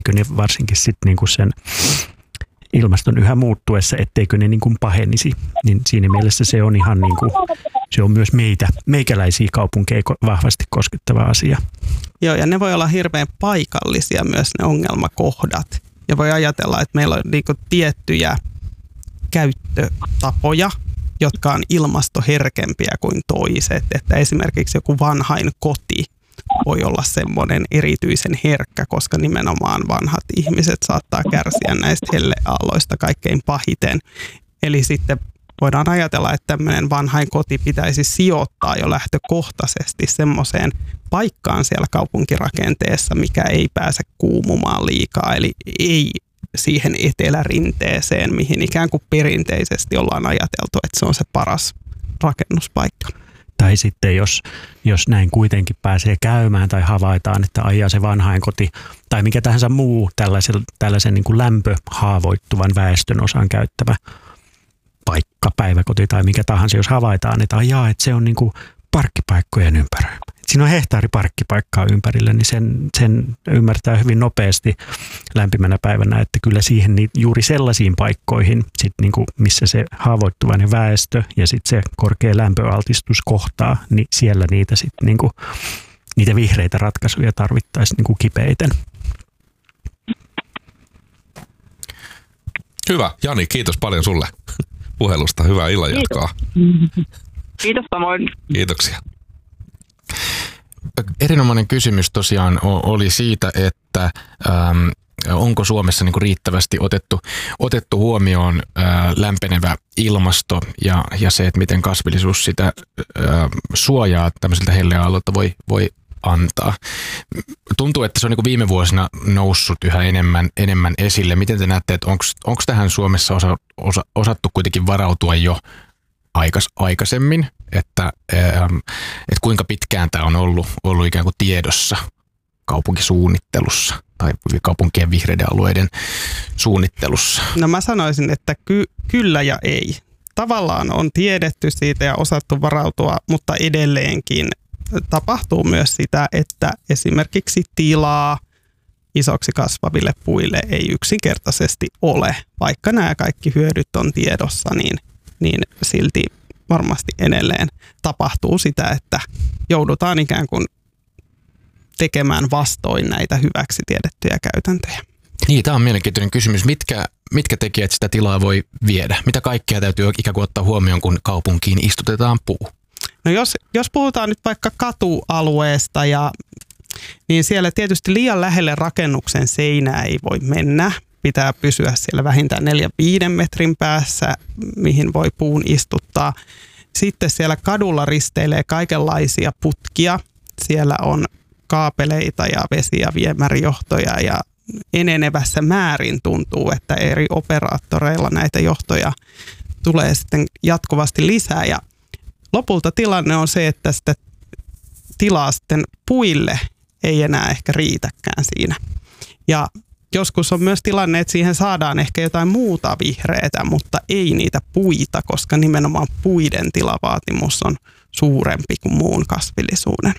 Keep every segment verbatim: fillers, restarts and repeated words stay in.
ne varsinkin sitten niinku sen ilmaston yhä muuttuessa, etteikö ne niinku pahenisi. Niin siinä mielessä se on ihan niinku, se on myös meitä, meikäläisiä kaupunkeja vahvasti koskettava asia. Joo, ja ne voi olla hirveän paikallisia myös ne ongelmakohdat. Ja voi ajatella, että meillä on niinku tiettyjä käyttötapoja, jotka on ilmastoherkempiä kuin toiset. Että esimerkiksi joku vanhain koti voi olla semmoinen erityisen herkkä, koska nimenomaan vanhat ihmiset saattaa kärsiä näistä helleaalloista kaikkein pahiten. Eli sitten voidaan ajatella, että tämmöinen vanhain koti pitäisi sijoittaa jo lähtökohtaisesti semmoiseen paikkaan siellä kaupunkirakenteessa, mikä ei pääse kuumumaan liikaa, eli ei siihen etelärinteeseen, mihin ikään kuin perinteisesti ollaan ajateltu, että se on se paras rakennuspaikka. Tai sitten jos, jos näin kuitenkin pääsee käymään tai havaitaan, että ajaa se vanhainkoti tai mikä tahansa muu tällaisen, tällaisen niin kuin lämpöhaavoittuvan väestön osan käyttävä paikka, päiväkoti tai mikä tahansa, jos havaitaan, että ajaa, että se on niin kuin parkkipaikkojen ympäröimä. Siinä on hehtaari parkkipaikkaa ympärillä, niin sen, sen ymmärtää hyvin nopeasti lämpimänä päivänä, että kyllä siihen juuri sellaisiin paikkoihin, sit niin kuin missä se haavoittuvainen väestö ja sitten se korkea lämpöaltistus kohtaa, niin siellä niitä, sit niin kuin, niitä vihreitä ratkaisuja tarvittaisiin niin kuin kipeiten. Hyvä. Jani, kiitos paljon sulle puhelusta. Hyvää illanjatkoa. Kiitos samoin. Kiitoksia. Erinomainen kysymys tosiaan oli siitä, että ähm, onko Suomessa niin kuin riittävästi otettu, otettu huomioon äh, lämpenevä ilmasto ja, ja se, että miten kasvillisuus sitä äh, suojaa tämmöisiltä helleaallolta voi, voi antaa. Tuntuu, että se on niin kuin viime vuosina noussut yhä enemmän, enemmän esille. Miten te näette, että onko tähän Suomessa osa, osa, osattu kuitenkin varautua jo aikas, aikaisemmin, että, ähm, että kuinka pitkään tämä on ollut, ollut ikään kuin tiedossa kaupunkisuunnittelussa tai kaupunkien vihreiden alueiden suunnittelussa? No mä sanoisin, että ky- kyllä ja ei. Tavallaan on tiedetty siitä ja osattu varautua, mutta edelleenkin tapahtuu myös sitä, että esimerkiksi tilaa isoksi kasvaville puille ei yksinkertaisesti ole. Vaikka nämä kaikki hyödyt on tiedossa, niin, niin silti varmasti edelleen tapahtuu sitä, että joudutaan ikään kuin tekemään vastoin näitä hyväksi tiedettyjä käytäntöjä. Niin, tämä on mielenkiintoinen kysymys. Mitkä, mitkä tekijät sitä tilaa voi viedä? Mitä kaikkea täytyy ikään kuin ottaa huomioon, kun kaupunkiin istutetaan puu? No jos, jos puhutaan nyt vaikka katualueesta, ja, niin siellä tietysti liian lähelle rakennuksen seinää ei voi mennä. Pitää pysyä siellä vähintään neljän viiden metrin päässä, mihin voi puun istuttaa. Sitten siellä kadulla risteilee kaikenlaisia putkia. Siellä on kaapeleita ja vesi- ja viemärijohtoja ja enenevässä määrin tuntuu, että eri operaattoreilla näitä johtoja tulee sitten jatkuvasti lisää. Ja lopulta tilanne on se, että sitä tilaa sitten puille ei enää ehkä riitäkään siinä. Ja joskus on myös tilanne, että siihen saadaan ehkä jotain muuta vihreätä, mutta ei niitä puita, koska nimenomaan puiden tilavaatimus on suurempi kuin muun kasvillisuuden.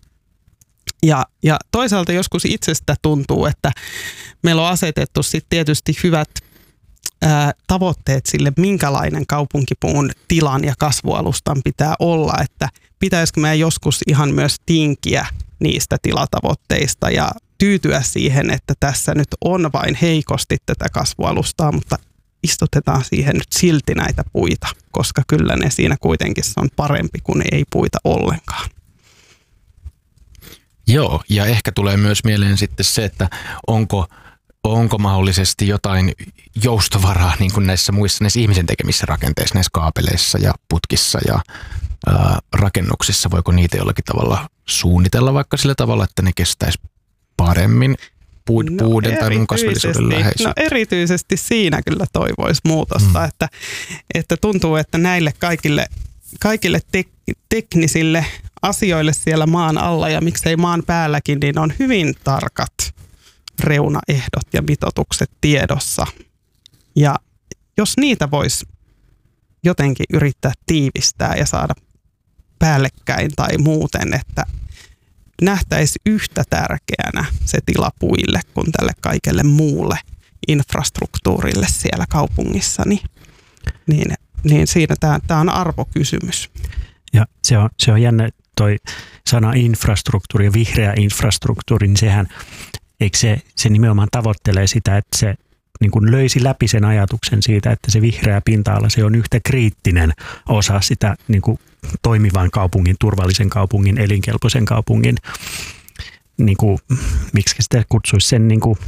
Ja, ja toisaalta joskus itsestä tuntuu, että meillä on asetettu sitten tietysti hyvät ää, tavoitteet sille, minkälainen kaupunkipuun tilan ja kasvualustan pitää olla, että pitäisikö meidän joskus ihan myös tinkiä niistä tilatavoitteista ja tyytyä siihen, että tässä nyt on vain heikosti tätä kasvualustaa, mutta istutetaan siihen nyt silti näitä puita, koska kyllä ne siinä kuitenkin on parempi kuin ei puita ollenkaan. Joo, ja ehkä tulee myös mieleen sitten se, että onko, onko mahdollisesti jotain joustovaraa niin kuin näissä muissa näissä ihmisen tekemissä rakenteissa, näissä kaapeleissa ja putkissa ja ää, rakennuksissa. Voiko niitä jollakin tavalla suunnitella vaikka sillä tavalla, että ne kestäisi paremmin puud, no, puuden tai muun kasvillisuuden läheisyyttä? No erityisesti siinä kyllä toivoisi muutosta, mm. että, että tuntuu, että näille kaikille, kaikille tek- teknisille asioille siellä maan alla ja miksei maan päälläkin, niin on hyvin tarkat reunaehdot ja mitoitukset tiedossa. Ja jos niitä voisi jotenkin yrittää tiivistää ja saada päällekkäin tai muuten, että nähtäisi yhtä tärkeänä se tila puille kuin tälle kaikelle muulle infrastruktuurille siellä kaupungissa, niin, niin, niin siinä tämä on arvokysymys. Ja se on, se on jännä toi sana infrastruktuuri ja vihreä infrastruktuuri, niin sehän, eikö se, se nimenomaan tavoittelee sitä, että se niin kuin löisi läpi sen ajatuksen siitä, että se vihreä pinta-ala, se on yhtä kriittinen osa sitä niin kuin toimivan kaupungin, turvallisen kaupungin, elinkelpoisen kaupungin, niin kuin, miksi sitä kutsuisi sen niin kuin,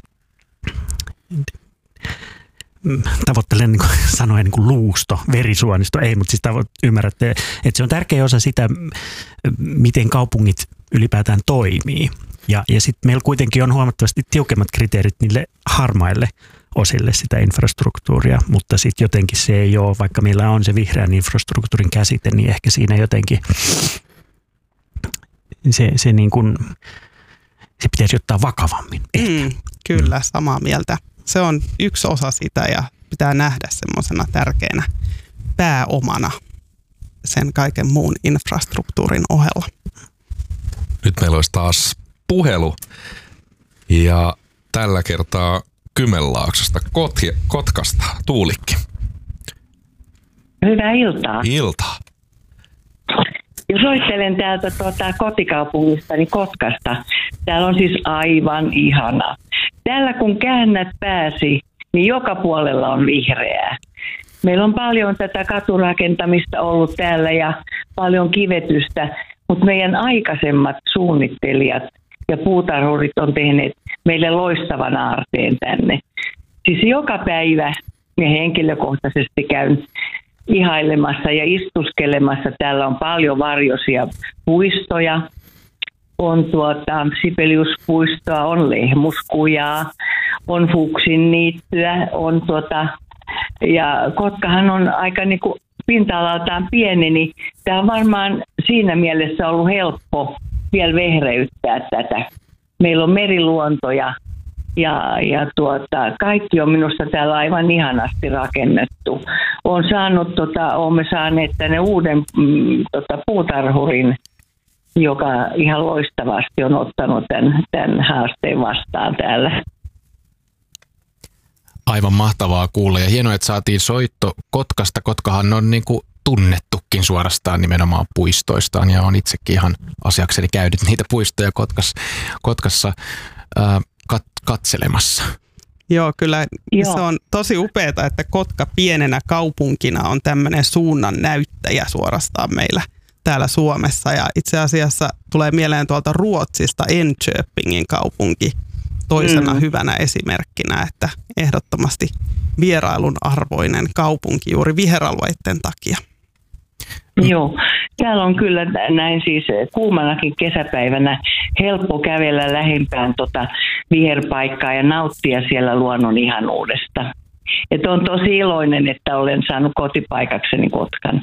tavoittelen niin kuin sanoen niin kuin luusto, verisuonisto, ei, mutta siis tavo- ymmärrätte, että se on tärkeä osa sitä, miten kaupungit ylipäätään toimii. Ja, ja sitten meillä kuitenkin on huomattavasti tiukemmat kriteerit niille harmaille osille sitä infrastruktuuria, mutta sitten jotenkin se ei ole, vaikka meillä on se vihreän infrastruktuurin käsite, niin ehkä siinä jotenkin se, se, niin kuin, se pitäisi ottaa vakavammin. Mm, kyllä, samaa mieltä. Se on yksi osa sitä ja pitää nähdä semmoisena tärkeänä pääomana sen kaiken muun infrastruktuurin ohella. Nyt meillä olisi taas puhelu ja tällä kertaa Kymenlaaksosta, Kotje, Kotkasta, Tuulikki. Hyvää iltaa. Iltaa. Soittelen täältä tuota, kotikaupungistani Kotkasta. Täällä on siis aivan ihana. Täällä kun käännät pääsi, niin joka puolella on vihreää. Meillä on paljon tätä katurakentamista ollut täällä ja paljon kivetystä, mutta meidän aikaisemmat suunnittelijat ja puutarhurit on tehneet meille loistavan aarteen tänne. Siis joka päivä ja henkilökohtaisesti käyn ihailemassa ja istuskelemassa. Täällä on paljon varjoisia puistoja. On tuota Sibeliuspuistoa, on Lehmuskujaa, on Fuksin niittyä, on tuota, ja Kotkahan on aika niin kuin pinta-alaltaan pieni, niin tämä on varmaan siinä mielessä ollut helppo vielä vehreyttää tätä. Meillä on meriluontoja ja, ja tuota, kaikki on minusta täällä aivan ihanasti rakennettu. On saanut, tota, olemme saaneet tänne uuden mm, tota, puutarhurin, joka ihan loistavasti on ottanut tämän, tämän haasteen vastaan täällä. Aivan mahtavaa kuulla ja hienoa, että saatiin soitto Kotkasta. Kotkahan on niin kuin tunnettukin suorastaan nimenomaan puistoistaan ja on itsekin ihan asiakseni käynyt niitä puistoja Kotkassa, Kotkassa ää, kat, katselemassa. Joo, kyllä Joo. Se on tosi upeaa, että Kotka pienenä kaupunkina on tämmöinen suunnan näyttäjä suorastaan meillä täällä Suomessa. Ja itse asiassa tulee mieleen tuolta Ruotsista Enköpingin kaupunki toisena mm. hyvänä esimerkkinä, että ehdottomasti vierailun arvoinen kaupunki juuri viheralueiden takia. Joo, täällä on kyllä näin siis kuumanakin kesäpäivänä helppo kävellä lähimpään tota viherpaikkaa ja nauttia siellä luonnon ihanuudesta. Et on tosi iloinen, että olen saanut kotipaikakseni Kotkan.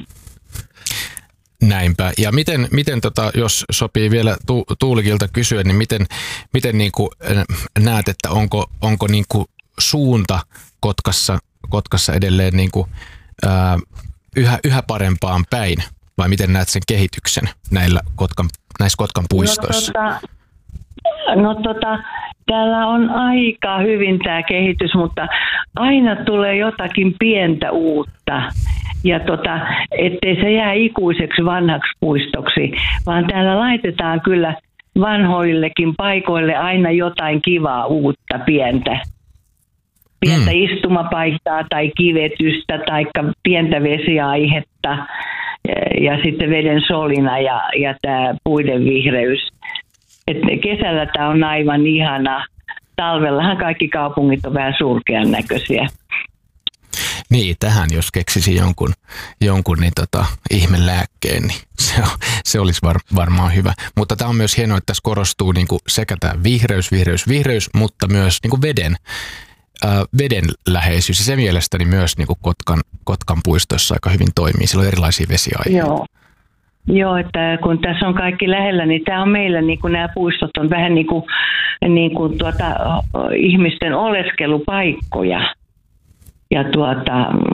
Näinpä. Ja miten, miten tota, jos sopii vielä tu, Tuulikilta kysyä, niin miten, miten niin kuin näet, että onko, onko niin kuin suunta Kotkassa, Kotkassa edelleen niin kuin, ää, yhä, yhä parempaan päin? Vai miten näet sen kehityksen näillä Kotkan, näissä Kotkan puistoissa? No tota, no tota, täällä on aika hyvin tämä kehitys, mutta aina tulee jotakin pientä uutta. Ja tota, ettei se jää ikuiseksi vanhaksi puistoksi, vaan täällä laitetaan kyllä vanhoillekin paikoille aina jotain kivaa uutta pientä. Pientä mm. istumapaikkaa tai kivetystä tai pientä vesiaihetta ja, ja sitten veden solina ja, ja tämä puiden vihreys. Et kesällä tämä on aivan ihana. Talvellahan kaikki kaupungit on vähän surkean näköisiä. Niin, tähän jos keksisi jonkun, jonkun niin tota, ihmelääkkeen, niin se, se olisi var, varmaan hyvä. Mutta tämä on myös hienoa, että tässä korostuu niin kuin sekä tämä vihreys, vihreys, vihreys, mutta myös niin kuin veden, äh, veden läheisyys. Ja se mielestäni myös niin kuin Kotkan, Kotkan puistossa aika hyvin toimii. Sillä on erilaisia vesiaiheita. Joo. Joo, että kun tässä on kaikki lähellä, niin tämä on meillä, niin kuin nämä puistot on vähän niin kuin, niin kuin tuota, ihmisten oleskelupaikkoja. Ja, tuota,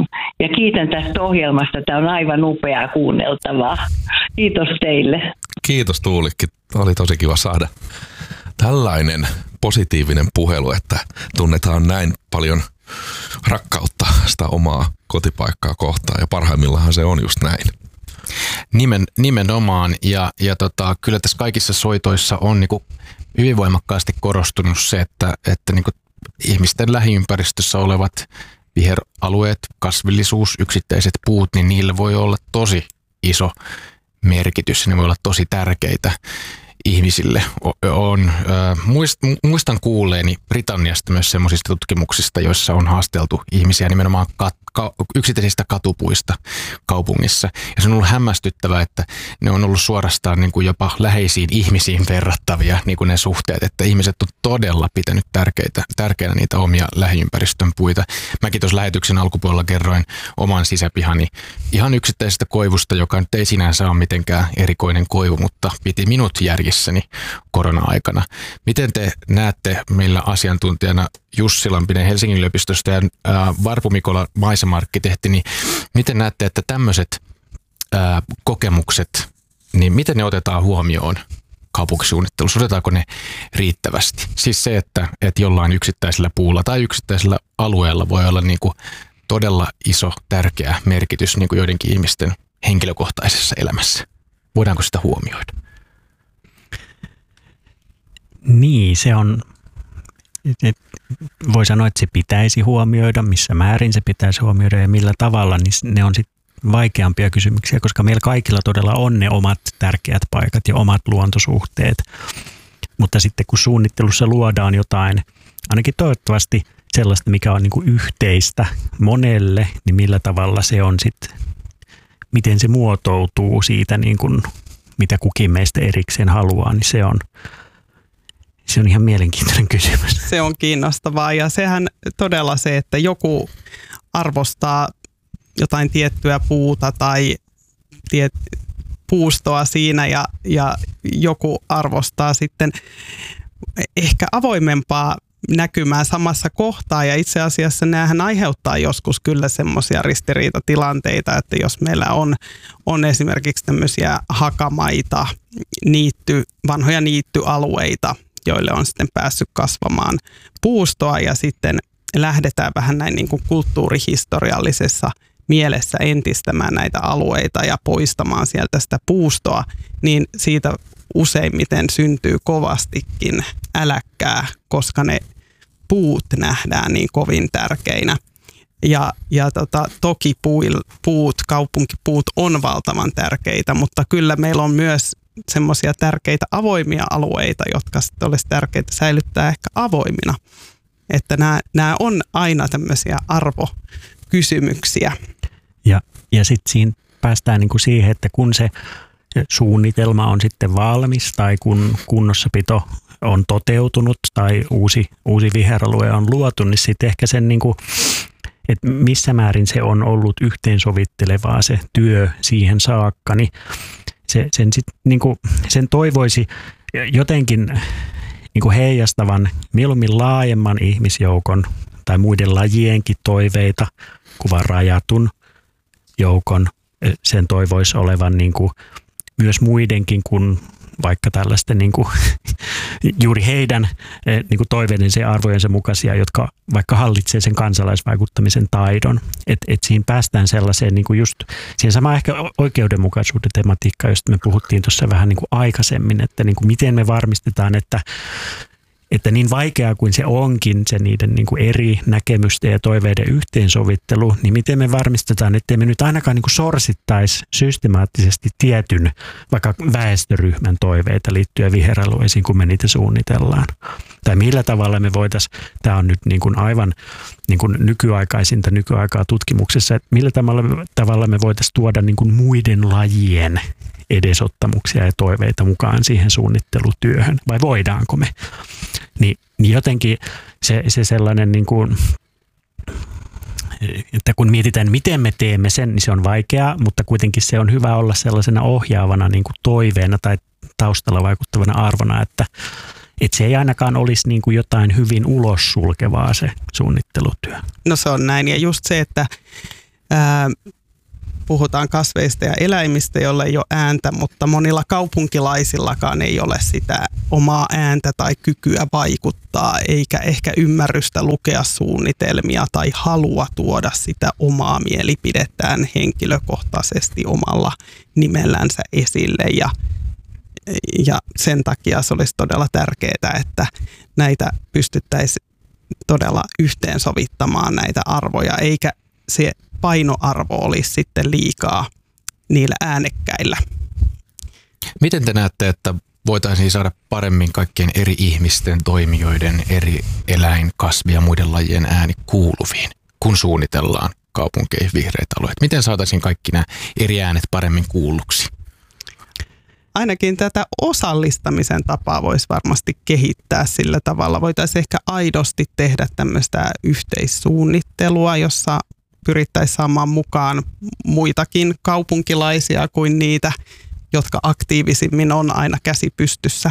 Ja kiitän tästä ohjelmasta. Tämä on aivan upeaa kuunneltavaa. Kiitos teille. Kiitos Tuulikki. Oli tosi kiva saada tällainen positiivinen puhelu, että tunnetaan näin paljon rakkautta sitä omaa kotipaikkaa kohtaan. Ja parhaimmillaan se on just näin. Nimen, nimenomaan. Ja, ja tota, kyllä tässä kaikissa soitoissa on niinku hyvin voimakkaasti korostunut se, että, että niinku ihmisten lähiympäristössä olevat viheralueet, kasvillisuus, yksittäiset puut, niin niillä voi olla tosi iso merkitys. Ne voi olla tosi tärkeitä ihmisille. On, muistan kuulleeni Britanniasta myös semmoisista tutkimuksista, joissa on haasteltu ihmisiä nimenomaan kat, ka, yksittäisistä katupuista kaupungissa. Ja se on ollut hämmästyttävää, että ne on ollut suorastaan niin kuin jopa läheisiin ihmisiin verrattavia niin kuin ne suhteet, että ihmiset on todella pitänyt tärkeitä, tärkeänä niitä omia lähiympäristön puita. Mäkin tuossa lähetyksen alkupuolella kerroin oman sisäpihani ihan yksittäisestä koivusta, joka nyt ei sinänsä ole mitenkään erikoinen koivu, mutta piti minut järjestää korona-aikana. Miten te näette meillä asiantuntijana Jussi Lampinen Helsingin yliopistosta ja ää, Varpu Mikola Maisemarkkitehti, niin miten näette, että tämmöiset ää, kokemukset, niin miten ne otetaan huomioon kaupunkisuunnittelussa? Otetaanko ne riittävästi? Siis se, että, että jollain yksittäisellä puulla tai yksittäisellä alueella voi olla niin kuin todella iso, tärkeä merkitys niin kuin joidenkin ihmisten henkilökohtaisessa elämässä. Voidaanko sitä huomioida? Niin, se on, voi sanoa, että se pitäisi huomioida, missä määrin se pitäisi huomioida ja millä tavalla, niin ne on sitten vaikeampia kysymyksiä, koska meillä kaikilla todella on ne omat tärkeät paikat ja omat luontosuhteet. Mutta sitten kun suunnittelussa luodaan jotain, ainakin toivottavasti sellaista, mikä on niin kuin yhteistä monelle, niin millä tavalla se on sitten, miten se muotoutuu siitä, niin kuin, mitä kukin meistä erikseen haluaa, niin se on Se on ihan mielenkiintoinen kysymys. Se on kiinnostavaa ja sehän todella se, että joku arvostaa jotain tiettyä puuta tai tiet, puustoa siinä ja, ja joku arvostaa sitten ehkä avoimempaa näkymää samassa kohtaa ja itse asiassa näähän aiheuttaa joskus kyllä semmoisia ristiriitatilanteita, että jos meillä on, on esimerkiksi tämmöisiä hakamaita, niitty, vanhoja niittyalueita, joille on sitten päässyt kasvamaan puustoa ja sitten lähdetään vähän näin niin kuin kulttuurihistoriallisessa mielessä entistämään näitä alueita ja poistamaan sieltä sitä puustoa, niin siitä useimmiten syntyy kovastikin äläkkää, koska ne puut nähdään niin kovin tärkeinä. Ja, ja tota, toki puil, puut, kaupunkipuut on valtavan tärkeitä, mutta kyllä meillä on myös semmoisia tärkeitä avoimia alueita, jotka sitten olisi tärkeitä säilyttää ehkä avoimina. Että nämä, nämä on aina tämmöisiä arvokysymyksiä. Ja, ja sitten siinä päästään niinku siihen, että kun se suunnitelma on sitten valmis tai kun kunnossapito on toteutunut tai uusi, uusi viheralue on luotu, niin sitten ehkä sen, niinku, että missä määrin se on ollut yhteensovittelevaa se työ siihen saakka, niin se, sen, sit, niinku, sen toivoisi jotenkin niinku heijastavan mieluummin laajemman ihmisjoukon tai muiden lajienkin toiveita kuin rajatun joukon. Sen toivoisi olevan niin kuin myös muidenkin kuin vaikka tällaisten niin kuin, juuri heidän niin kuin toiveidensa ja arvojensa mukaisia, jotka vaikka hallitsee sen kansalaisvaikuttamisen taidon. Että et siinä päästään sellaiseen niin kuin just siihen samaan ehkä oikeudenmukaisuuden tematiikkaan, josta me puhuttiin tuossa vähän niin kuin aikaisemmin, että niin kuin miten me varmistetaan, että että niin vaikeaa kuin se onkin, se niiden niin kuin eri näkemysten ja toiveiden yhteensovittelu, niin miten me varmistetaan, ettei me nyt ainakaan niin kuin sorsittaisi systemaattisesti tietyn vaikka väestöryhmän toiveita liittyen viheralueisiin, kun me niitä suunnitellaan. Tai millä tavalla me voitaisiin, tämä on nyt niin kuin aivan niin kuin nykyaikaisinta nykyaikaa tutkimuksessa, että millä tavalla, tavalla me voitaisiin tuoda niin kuin muiden lajien edesottamuksia ja toiveita mukaan siihen suunnittelutyöhön, vai voidaanko me? Niin, niin jotenkin se, se sellainen, niin kuin, että kun mietitään, miten me teemme sen, niin se on vaikeaa, mutta kuitenkin se on hyvä olla sellaisena ohjaavana niin kuin toiveena tai taustalla vaikuttavana arvona, että, että se ei ainakaan olisi niin kuin jotain hyvin ulos sulkevaa se suunnittelutyö. No se on näin, ja just se, että ää, puhutaan kasveista ja eläimistä, joilla ei ole ääntä, mutta monilla kaupunkilaisillakaan ei ole sitä omaa ääntä tai kykyä vaikuttaa, eikä ehkä ymmärrystä lukea suunnitelmia tai halua tuoda sitä omaa mielipidettään henkilökohtaisesti omalla nimellänsä esille. Ja, ja sen takia se olisi todella tärkeää, että näitä pystyttäisiin todella yhteensovittamaan näitä arvoja, eikä se painoarvo olisi sitten liikaa niillä äänekkäillä. Miten te näette, että voitaisiin saada paremmin kaikkien eri ihmisten, toimijoiden, eri eläin-, kasvi- ja muiden lajien ääni kuuluviin, kun suunnitellaan kaupunkeihin vihreitä alueita? Miten saataisiin kaikki nämä eri äänet paremmin kuulluksi? Ainakin tätä osallistamisen tapaa voisi varmasti kehittää sillä tavalla. Voitaisiin ehkä aidosti tehdä tämmöistä yhteissuunnittelua, jossa pyrittäisiin saamaan mukaan muitakin kaupunkilaisia kuin niitä, jotka aktiivisimmin on aina käsi pystyssä.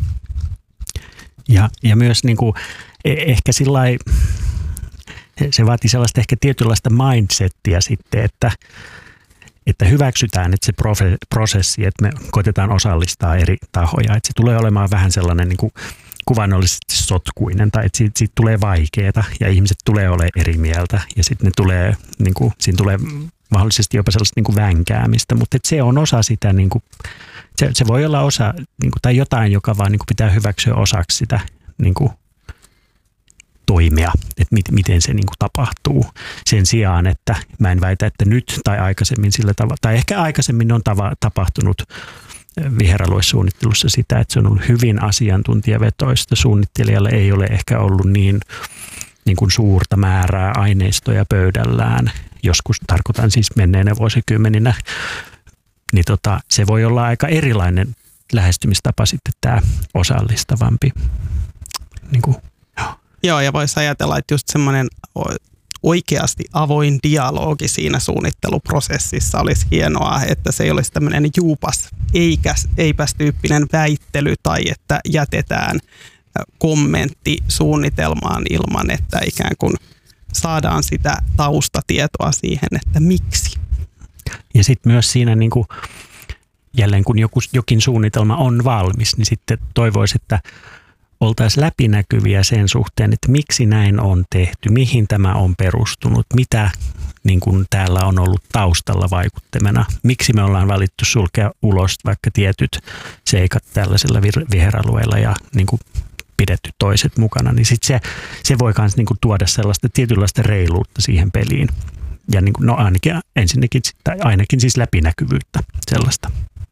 Ja, ja myös niin kuin, ehkä sillai, se vaatii sellaista ehkä tietynlaista mindsettiä sitten, että, että hyväksytään että se prosessi, että me koitetaan osallistaa eri tahoja. Että se tulee olemaan vähän sellainen niin kuin kuvainnollisesti sotkuinen tai että siitä, siitä tulee vaikeaa ja ihmiset tulee olemaan eri mieltä ja sitten ne tulee, niin kuin, siinä tulee mahdollisesti jopa sellaista niin kuin vänkäämistä, mutta että se on osa sitä, niin kuin, se, se voi olla osa niin kuin, tai jotain, joka vaan niin kuin pitää hyväksyä osaksi sitä niin kuin, toimia, että mit, miten se niin kuin, tapahtuu sen sijaan, että mä en väitä, että nyt tai aikaisemmin sillä tavalla, tai ehkä aikaisemmin on tava, tapahtunut viheraluesuunnittelussa sitä, että se on ollut hyvin asiantuntijavetoista. Suunnittelijalle ei ole ehkä ollut niin, niin kuin suurta määrää aineistoja pöydällään. Joskus tarkoitan siis menneenä vuosikymmeninä. Niin tota, se voi olla aika erilainen lähestymistapa sitten tämä osallistavampi. Niin kuin, joo. Joo, ja voisi ajatella, että just semmoinen oikeasti avoin dialogi siinä suunnitteluprosessissa olisi hienoa, että se ei olisi tämmöinen juupas, eikä, eipäs tyyppinen väittely tai että jätetään kommentti suunnitelmaan ilman, että ikään kuin saadaan sitä taustatietoa siihen, että miksi. Ja sitten myös siinä niin kuin, jälleen kun joku, jokin suunnitelma on valmis, niin sitten toivoisi, että oltaisiin läpinäkyviä sen suhteen, että miksi näin on tehty, mihin tämä on perustunut, mitä niin kuin täällä on ollut taustalla vaikuttimena, miksi me ollaan valittu sulkea ulos vaikka tietyt seikat tällaisilla viheralueilla ja niin kuin pidetty toiset mukana, niin sit se, se voi myös niin kuin tuoda sellaista tietynlaista reiluutta siihen peliin. Ja niin kuin, no ainakin ensinnäkin, tai ainakin siis läpinäkyvyyttä sellaista.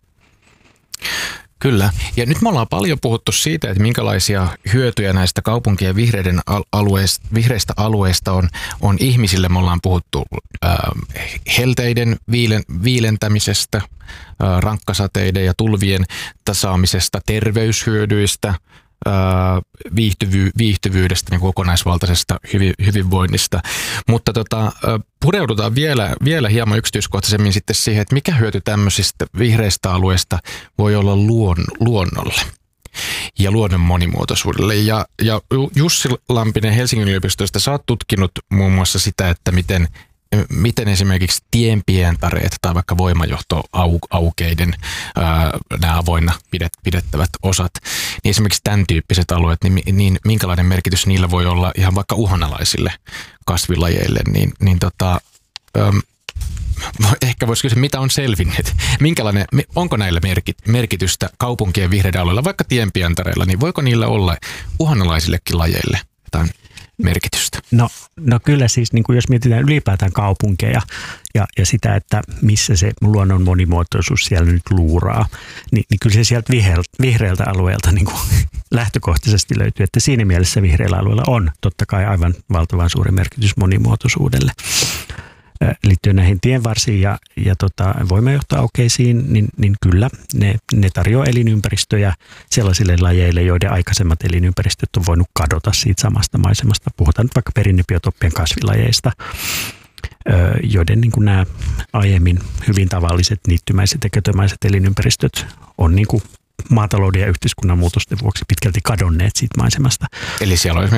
Kyllä. Ja nyt me ollaan paljon puhuttu siitä, että minkälaisia hyötyjä näistä kaupunkien vihreiden alueista, vihreistä alueista on, on ihmisille. Me ollaan puhuttu äh, helteiden viilen, viilentämisestä, äh, rankkasateiden ja tulvien tasaamisesta, terveyshyödyistä, äh, viihtyvy, viihtyvyydestä, niin kokonaisvaltaisesta hyvi, hyvinvoinnista. Mutta tota, äh, pureudutaan vielä, vielä hieman yksityiskohtaisemmin sitten siihen, että mikä hyöty tämmöisistä vihreistä alueista voi olla luon, luonnolle ja luonnon monimuotoisuudelle. Ja, ja Jussi Lampinen Helsingin yliopistosta, sä oot tutkinut muun muassa sitä, että miten, miten esimerkiksi tienpientareet tai vaikka voimajohtoaukeiden ää, nämä avoinna pidet, pidettävät osat, niin esimerkiksi tämän tyyppiset alueet, niin, niin minkälainen merkitys niillä voi olla ihan vaikka uhanalaisille kasvilajeille, niin, niin tota, äm, ehkä voisi kysyä, mitä on selvinnyt, minkälainen, onko näillä merkitystä kaupunkien vihreiden alueilla, vaikka tienpientareilla, niin voiko niillä olla uhanalaisillekin lajeille jotain merkitystä? No, no kyllä siis, niin kuin jos mietitään ylipäätään kaupunkeja ja, ja sitä, että missä se luonnon monimuotoisuus siellä nyt luuraa, niin, niin kyllä se sieltä vihreältä, vihreältä alueelta niin kuin lähtökohtaisesti löytyy, että siinä mielessä vihreällä alueella on totta kai aivan valtavan suuri merkitys monimuotoisuudelle. Liittyen näihin tienvarsiin ja, ja tota, voimajohtoaukeisiin, niin, niin kyllä ne, ne tarjoaa elinympäristöjä sellaisille lajeille, joiden aikaisemmat elinympäristöt on voinut kadota siitä samasta maisemasta. Puhutaan nyt vaikka perinnebiotooppien kasvilajeista, joiden niin kuin nämä aiemmin hyvin tavalliset niittymäiset ja kötömäiset elinympäristöt on niin kuin maatalouden ja yhteiskunnan muutosten vuoksi pitkälti kadonneet siitä maisemasta. Eli siellä on esimerkiksi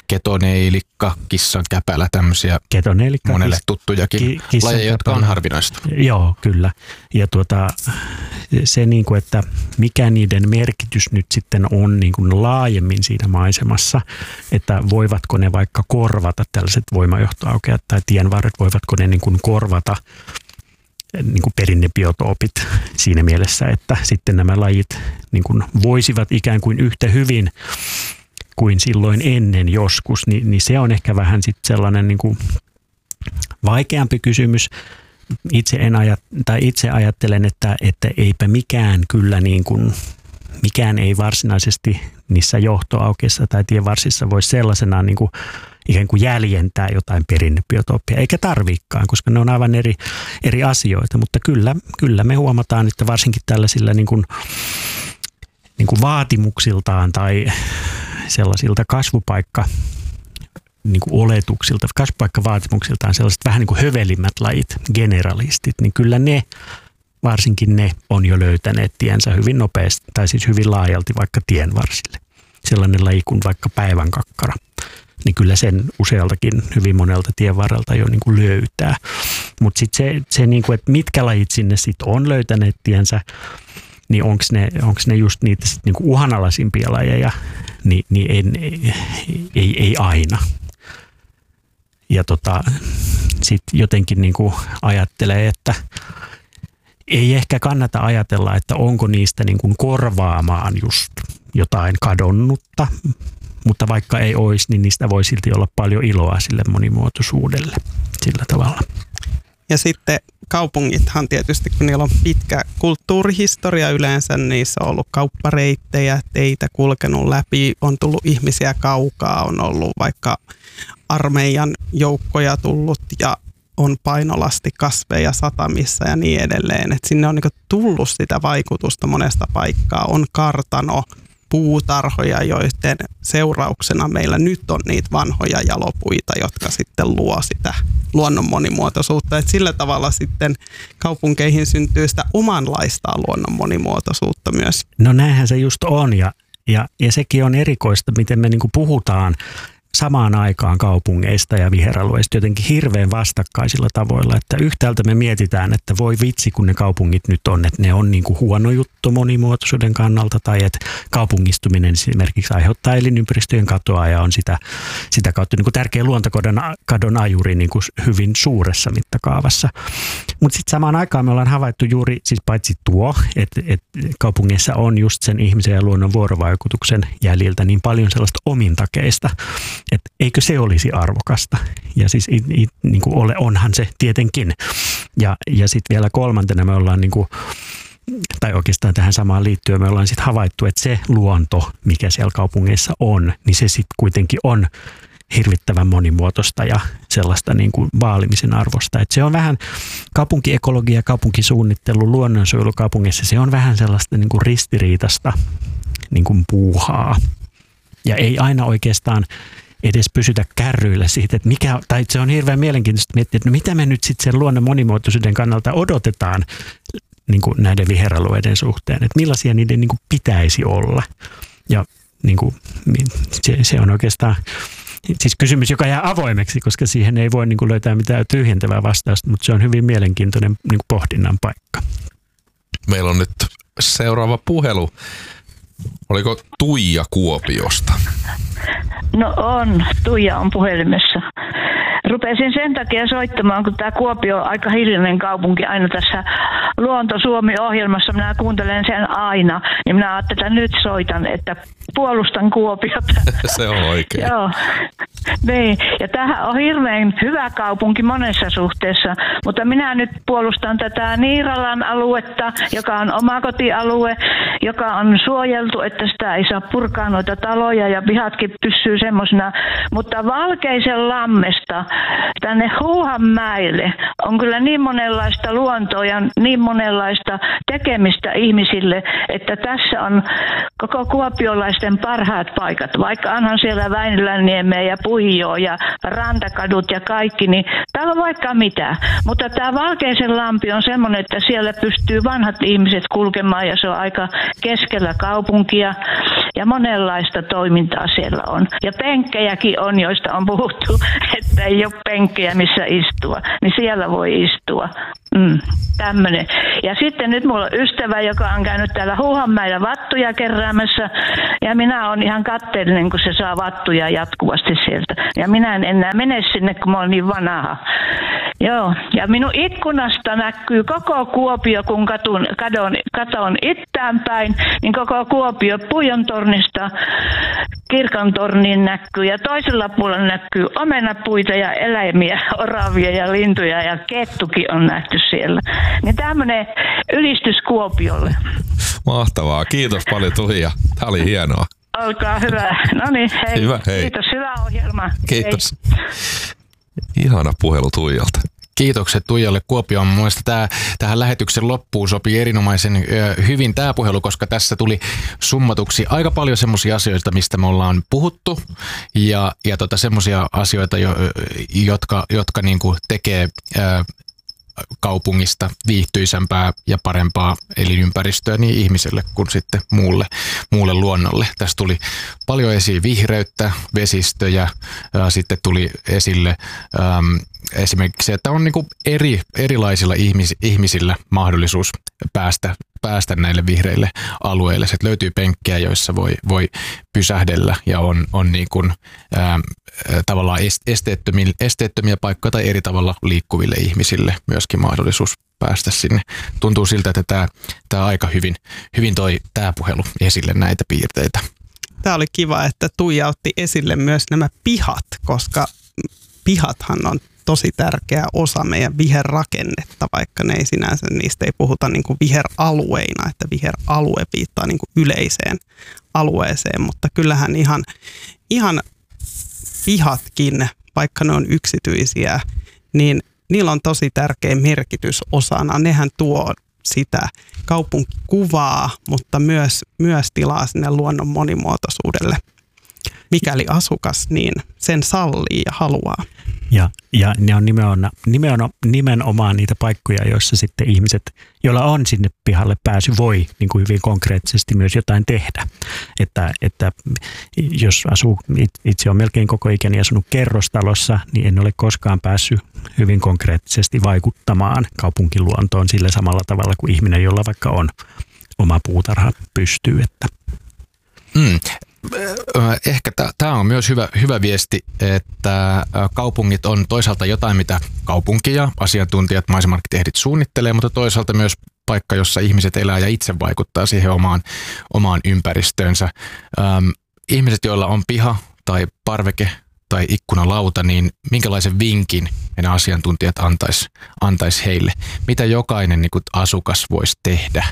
ketoneilikka, kissan käpälä, tämmöisiä ketoneilikka, monelle kis, tuttujakin ki, lajeja, jotka on harvinaista. Joo, kyllä. Ja tuota, se, niin kuin, että mikä niiden merkitys nyt sitten on niin kuin laajemmin siinä maisemassa, että voivatko ne vaikka korvata tällaiset voimajohtoaukeat tai tienvarret, voivatko ne niin kuin korvata niin kuin perinnebiotoopit siinä mielessä, että sitten nämä lajit niin kuin voisivat ikään kuin yhtä hyvin kuin silloin ennen joskus, niin, niin se on ehkä vähän sitten sellainen niin kuin vaikeampi kysymys. Itse, en ajat, tai itse ajattelen, että, että eipä mikään kyllä niin kuin, mikään ei varsinaisesti niissä johtoaukeissa tai tienvarsissa voi sellaisenaan niin kuin ikään kuin jäljentää jotain perinnebiotooppia, eikä tarviikaan, koska ne on aivan eri, eri asioita, mutta kyllä, kyllä me huomataan, että varsinkin tällaisilla niin kuin, niin kuin vaatimuksiltaan tai sellaisilta kasvupaikka niin kuin oletuksilta, kasvupaikkavaatimuksiltaan sellaiset vähän niin kuin hövelimmät lajit, generalistit, niin kyllä ne, varsinkin ne on jo löytäneet tiensä hyvin nopeasti, tai siis hyvin laajalti vaikka tienvarsille. Sellainen laji kuin vaikka päivänkakkara, niin kyllä sen usealtakin hyvin monelta tienvarrelta jo niin kuin löytää. Mutta sitten se, se niin kuin, että mitkä lajit sinne sitten on löytäneet tiensä, niin onko ne, onks ne just niitä sit niinku uhanalaisimpia lajeja, niin, niin ei, ei, ei aina. Ja tota, sitten jotenkin niinku ajattelee, että ei ehkä kannata ajatella, että onko niistä niinku korvaamaan just jotain kadonnutta, mutta vaikka ei olisi, niin niistä voi silti olla paljon iloa sille monimuotoisuudelle sillä tavalla. Ja sitten kaupungithan tietysti, kun niillä on pitkä kulttuurihistoria yleensä, niissä on ollut kauppareittejä, teitä kulkenut läpi, on tullut ihmisiä kaukaa, on ollut vaikka armeijan joukkoja tullut ja on painolasti kasveja satamissa ja niin edelleen. Et sinne on niinku tullut sitä vaikutusta monesta paikkaa, on kartano, puutarhoja, joiden seurauksena meillä nyt on niitä vanhoja jalopuita, jotka sitten luo sitä luonnon monimuotoisuutta. Et sillä tavalla sitten kaupunkeihin syntyy sitä omanlaista luonnon monimuotoisuutta myös. No näinhän se just on ja, ja, ja sekin on erikoista, miten me niinku puhutaan samaan aikaan kaupungeista ja viheralueista jotenkin hirveän vastakkaisilla tavoilla, että yhtäältä me mietitään, että voi vitsi, kun ne kaupungit nyt on, että ne on niin kuin huono juttu monimuotoisuuden kannalta tai että kaupungistuminen esimerkiksi aiheuttaa elinympäristöjen katoa ja on sitä, sitä kautta niin kuin tärkeä luontokadon kadon ajuri niin kuin hyvin suuressa mittakaavassa. Mutta sitten samaan aikaan me ollaan havaittu juuri, siis paitsi tuo, että, että kaupungeissa on just sen ihmisen ja luonnon vuorovaikutuksen jäljiltä niin paljon sellaista omintakeista, että eikö se olisi arvokasta. Ja siis it, it, niin kuin ole, onhan se tietenkin. Ja, ja sitten vielä kolmantena me ollaan, niin kuin, tai oikeastaan tähän samaan liittyen, me ollaan sitten havaittu, että se luonto, mikä siellä kaupungeissa on, niin se sitten kuitenkin on hirvittävän monimuotoista ja sellaista niin kuin vaalimisen arvosta. Et se on vähän kaupunkiekologia, kaupunkisuunnittelu, luonnonsuojelu kaupungeissa, se on vähän sellaista niin kuin ristiriitasta niin kuin puuhaa. Ja ei aina oikeastaan edes pysytä kärryillä siitä, että mikä, tai se on hirveän mielenkiintoista miettiä, että no mitä me nyt sitten sen luonnon monimuotoisuuden kannalta odotetaan niin kuin näiden viheralueiden suhteen, että millaisia niiden niin kuin pitäisi olla. Ja niin kuin, se, se on oikeastaan siis kysymys, joka jää avoimeksi, koska siihen ei voi niin kuin löytää mitään tyhjentävää vastausta, mutta se on hyvin mielenkiintoinen niin kuin pohdinnan paikka. Meillä on nyt seuraava puhelu. Oliko Tuija Kuopiosta? No on, Tuija on puhelimessa. Rupesin sen takia soittamaan, kun tämä Kuopio on aika hiljainen kaupunki aina tässä Luonto Suomi-ohjelmassa. Minä kuuntelen sen aina, niin minä ajattelin, että nyt soitan, että puolustan Kuopiota. Se on oikein. Joo. Niin. Ja tämähän on hirveän hyvä kaupunki monessa suhteessa, mutta minä nyt puolustan tätä Niiralan aluetta, joka on omakotialue, joka on suojeltu, että sitä ei saa purkaa noita taloja ja pihatkin pysyy semmoisena. Mutta Valkeisen lammesta tänne Huuhanmäelle on kyllä niin monenlaista luontoa ja niin monenlaista tekemistä ihmisille, että tässä on koko kuopiolaisten parhaat paikat. Vaikka onhan siellä Väinölänniemeä ja Puijoa ja rantakadut ja kaikki, niin täällä on vaikka mitä. Mutta tämä Valkeisen lampi on semmoinen, että siellä pystyy vanhat ihmiset kulkemaan ja se on aika keskellä kaupunkia. Ja monenlaista toimintaa siellä on. Ja penkkejäkin on, joista on puhuttu, että ei ole penkkejä, missä istua. Niin siellä voi istua. Mm, tämmönen. Ja sitten nyt mulla on ystävä, joka on käynyt täällä Huuhanmäellä vattuja keräämässä. Ja minä olen ihan katteellinen, kun se saa vattuja jatkuvasti sieltä. Ja minä en enää mene sinne, kun mä olen niin vanha. Joo, ja minun ikkunasta näkyy koko Kuopio, kun katun, kadon, katon ittään päin, niin koko Kuopio Puijon tornista Kirkon torniin näkyy. Ja toisella puolella näkyy omenapuita ja eläimiä, oravia ja lintuja ja kettukin on nähty siellä. Niin tämmöinen ylistys Kuopiolle. Mahtavaa. Kiitos paljon Tuija. Tämä oli hienoa. Olkaa hyvä. No niin, hei. Hyvä, hei. Kiitos, hyvä ohjelma. Kiitos. Hei. Ihana puhelu Tuijalta. Kiitokset Tuijalle Kuopioon. Mun mielestä tämä, tähän lähetyksen loppuun sopii erinomaisen ö, hyvin tämä puhelu, koska tässä tuli summatuksi aika paljon semmoisia asioita, mistä me ollaan puhuttu ja, ja tota, semmoisia asioita, jo, jotka, jotka niinku tekee ö, kaupungista viihtyisämpää ja parempaa elinympäristöä niin ihmiselle kuin sitten muulle, muulle luonnolle. Tässä tuli paljon esiin vihreyttä, vesistöjä, ja sitten tuli esille äm, esimerkiksi se, että on niinku eri, erilaisilla ihmis, ihmisillä mahdollisuus päästä, päästä näille vihreille alueille. Se löytyy penkkejä, joissa voi, voi pysähdellä ja on, on niin kuin, ää, tavallaan esteettömiä, esteettömiä paikkoja tai eri tavalla liikkuville ihmisille myöskin mahdollisuus päästä sinne. Tuntuu siltä, että tämä, tämä aika hyvin, hyvin toi tämä puhelu esille näitä piirteitä. Tämä oli kiva, että Tuija otti esille myös nämä pihat, koska pihathan on tosi tärkeä osa meidän viherrakennetta, vaikka ne ei sinänsä, niistä ei puhuta niin kuin viheralueina, että viheralue viittaa niin kuin yleiseen alueeseen, mutta kyllähän ihan, ihan pihatkin, vaikka ne on yksityisiä, niin niillä on tosi tärkeä merkitys osana. Nehän tuo sitä kaupunkikuvaa, mutta myös, myös tilaa sinne luonnon monimuotoisuudelle, mikäli asukas niin sen sallii ja haluaa. Ja, ja ne on nimenomaan, nimenomaan, nimenomaan niitä paikkoja, joissa sitten ihmiset, joilla on sinne pihalle pääsy, voi niin kuin hyvin konkreettisesti myös jotain tehdä. Että, että jos asuu, itse on melkein koko ikäni asunut kerrostalossa, niin en ole koskaan päässyt hyvin konkreettisesti vaikuttamaan kaupunkiluontoon sillä samalla tavalla kuin ihminen, jolla vaikka on oma puutarha pystyy. Että. Mm. Ehkä tämä on myös hyvä, hyvä viesti, että kaupungit on toisaalta jotain, mitä kaupunki ja asiantuntijat, maisemarkkitehdit suunnittelee, mutta toisaalta myös paikka, jossa ihmiset elää ja itse vaikuttaa siihen omaan, omaan ympäristöönsä. Ähm, ihmiset, joilla on piha tai parveke tai ikkunalauta, niin minkälaisen vinkin meidän asiantuntijat antaisi antais heille? Mitä jokainen niin kuin asukas voisi tehdä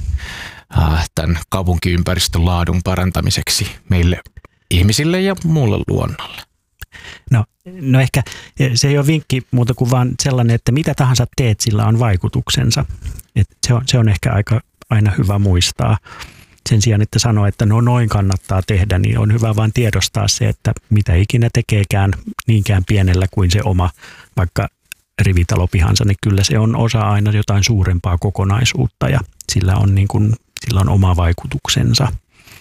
tämän kaupunkiympäristön laadun parantamiseksi meille ihmisille ja muulle luonnolle? No, no ehkä se ei ole vinkki muuta kuin vaan sellainen, että mitä tahansa teet, sillä on vaikutuksensa. Et se, on, se on ehkä aika aina hyvä muistaa. Sen sijaan, että sanoo, että no noin kannattaa tehdä, niin on hyvä vaan tiedostaa se, että mitä ikinä tekeekään niinkään pienellä kuin se oma vaikka rivitalopihansa, niin kyllä se on osa aina jotain suurempaa kokonaisuutta ja sillä on, niin kuin, sillä on oma vaikutuksensa.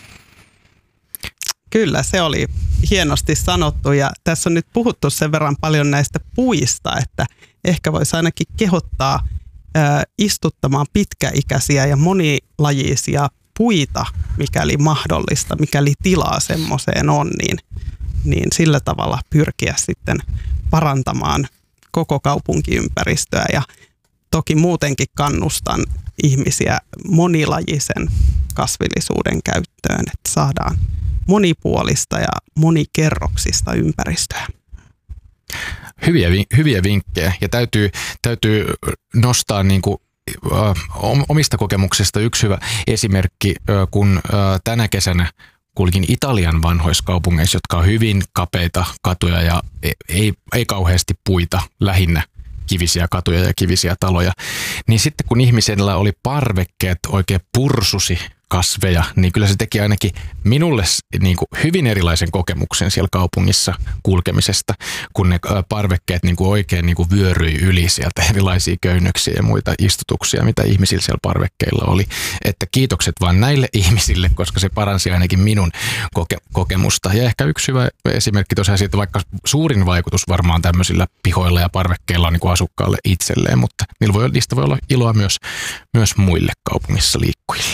Kyllä, se oli hienosti sanottu ja tässä on nyt puhuttu sen verran paljon näistä puista, että ehkä voisi ainakin kehottaa ää, istuttamaan pitkäikäisiä ja monilajisia puita, mikäli mahdollista, mikäli tilaa semmoiseen on, niin, niin sillä tavalla pyrkiä sitten parantamaan koko kaupunkiympäristöä ja toki muutenkin kannustan ihmisiä monilajisen kasvillisuuden käyttöön, että saadaan monipuolista ja monikerroksista ympäristöä. Hyviä, hyviä vinkkejä ja täytyy, täytyy nostaa niin kuin omista kokemuksista yksi hyvä esimerkki, kun tänä kesänä kulkin Italian vanhoissa kaupungeissa, jotka on hyvin kapeita katuja ja ei, ei kauheasti puita, lähinnä kivisiä katuja ja kivisiä taloja. Niin sitten kun ihmisellä oli parvekkeet oikein pursusi kasveja, niin kyllä se teki ainakin minulle niin kuin hyvin erilaisen kokemuksen siellä kaupungissa kulkemisesta, kun ne parvekkeet niin kuin oikein niin kuin vyöryi yli sieltä erilaisia köynnöksiä ja muita istutuksia, mitä ihmisillä siellä parvekkeilla oli. Että kiitokset vaan näille ihmisille, koska se paransi ainakin minun koke- kokemusta. Ja ehkä yksi hyvä esimerkki tosiaan siitä, vaikka suurin vaikutus varmaan tämmöisillä pihoilla ja parvekkeilla on niin kuin asukkaalle itselleen, mutta niillä voi, niistä voi olla iloa myös, myös muille kaupungissa liikkujille.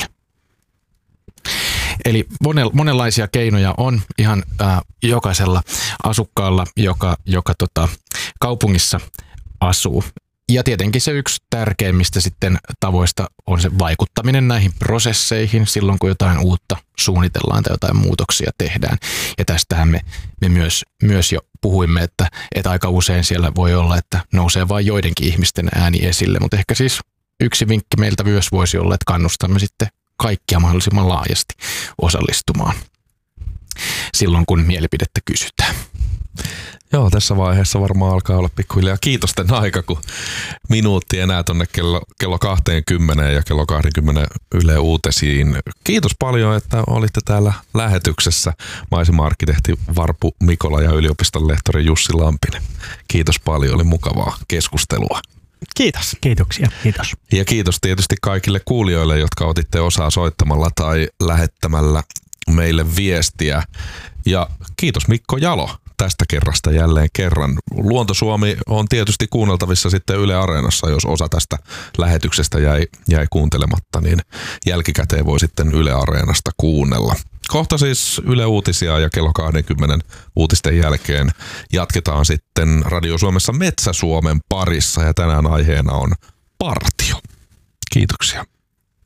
Eli monenlaisia keinoja on ihan äh, jokaisella asukkaalla, joka, joka tota, kaupungissa asuu. Ja tietenkin se yksi tärkeimmistä sitten tavoista on se vaikuttaminen näihin prosesseihin silloin, kun jotain uutta suunnitellaan tai jotain muutoksia tehdään. Ja tästähän me, me myös, myös jo puhuimme, että, että aika usein siellä voi olla, että nousee vain joidenkin ihmisten ääni esille. Mutta ehkä siis yksi vinkki meiltä myös voisi olla, että kannustamme sitten kaikkia mahdollisimman laajasti osallistumaan silloin, kun mielipidettä kysytään. Joo, tässä vaiheessa varmaan alkaa olla pikkuhiljaa kiitosten aika, kun minuutti enää tuonne kello, kello kaksikymmentä ja kello kaksikymmentä Yle Uutisiin. Kiitos paljon, että olitte täällä lähetyksessä, maisema-arkkitehti Varpu Mikola ja yliopiston lehtori Jussi Lampinen. Kiitos paljon, oli mukavaa keskustelua. Kiitos. Kiitoksia, kiitos. Ja kiitos tietysti kaikille kuulijoille, jotka otitte osaa soittamalla tai lähettämällä meille viestiä. Ja kiitos Mikko Jalo tästä kerrasta jälleen kerran. Luonto Suomi on tietysti kuunneltavissa sitten Yle Areenassa, jos osa tästä lähetyksestä jäi, jäi kuuntelematta, niin jälkikäteen voi sitten Yle Areenasta kuunnella. Kohta siis Yle Uutisia ja kello kaksikymmentä uutisten jälkeen jatketaan sitten Radio Suomessa Metsä-Suomen parissa ja tänään aiheena on partio. Kiitoksia.